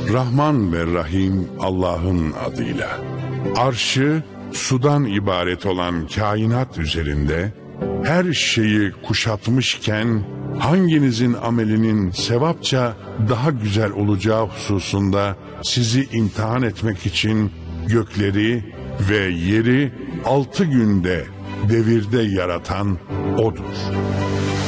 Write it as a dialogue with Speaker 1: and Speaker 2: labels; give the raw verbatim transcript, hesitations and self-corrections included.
Speaker 1: Rahman ve Rahim Allah'ın adıyla. Arşı sudan ibaret olan kainat üzerinde her şeyi kuşatmışken hanginizin amelinin sevapça daha güzel olacağı hususunda sizi imtihan etmek için gökleri ve yeri altı günde devirde yaratan O'dur.